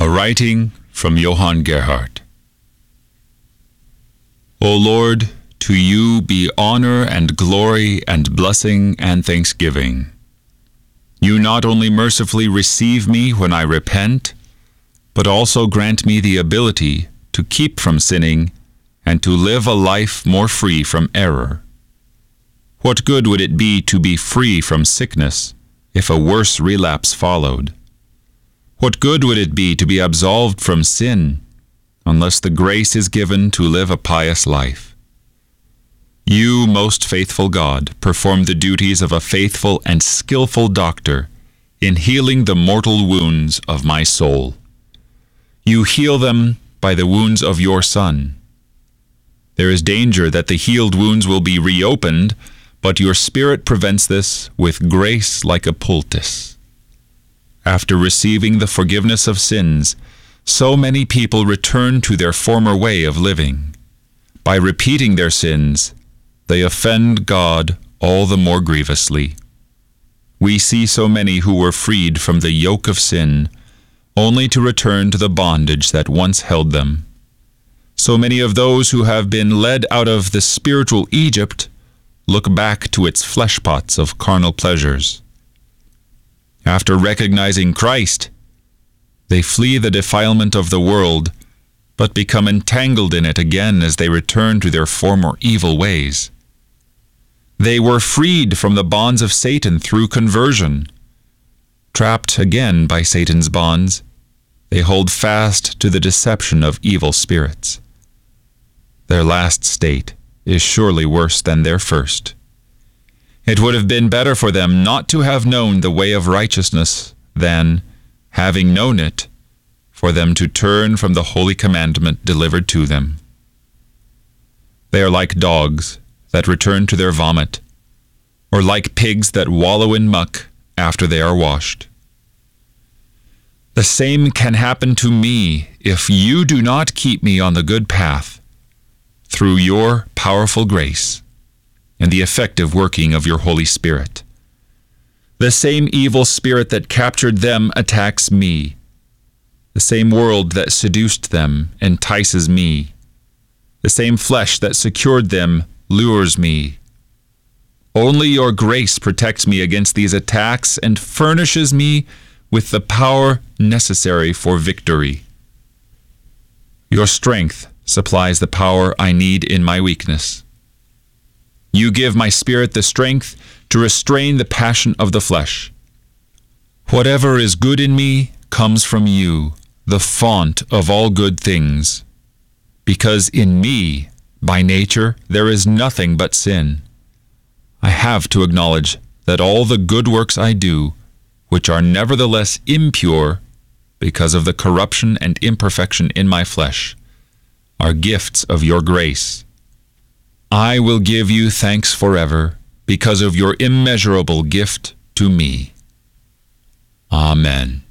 A writing from Johann Gerhardt. O Lord, to you be honor and glory and blessing and thanksgiving. You not only mercifully receive me when I repent, but also grant me the ability to keep from sinning and to live a life more free from error. What good would it be to be free from sickness if a worse relapse followed? What good would it be to be absolved from sin unless the grace is given to live a pious life? You, most faithful God, perform the duties of a faithful and skillful doctor in healing the mortal wounds of my soul. You heal them by the wounds of your Son. There is danger that the healed wounds will be reopened, but your Spirit prevents this with grace like a poultice. After receiving the forgiveness of sins, so many people return to their former way of living. By repeating their sins, they offend God all the more grievously. We see so many who were freed from the yoke of sin, only to return to the bondage that once held them. So many of those who have been led out of the spiritual Egypt look back to its fleshpots of carnal pleasures. After recognizing Christ, they flee the defilement of the world, but become entangled in it again as they return to their former evil ways. They were freed from the bonds of Satan through conversion. Trapped again by Satan's bonds, they hold fast to the deception of evil spirits. Their last state is surely worse than their first. It would have been better for them not to have known the way of righteousness than, having known it, for them to turn from the holy commandment delivered to them. They are like dogs that return to their vomit, or like pigs that wallow in muck after they are washed. The same can happen to me if you do not keep me on the good path through your powerful grace and the effective working of your Holy Spirit. The same evil spirit that captured them attacks me. The same world that seduced them entices me. The same flesh that secured them lures me. Only your grace protects me against these attacks and furnishes me with the power necessary for victory. Your strength supplies the power I need in my weakness. You give my spirit the strength to restrain the passion of the flesh. Whatever is good in me comes from you, the fount of all good things, because in me, by nature, there is nothing but sin. I have to acknowledge that all the good works I do, which are nevertheless impure because of the corruption and imperfection in my flesh, are gifts of your grace. I will give you thanks forever because of your immeasurable gift to me. Amen.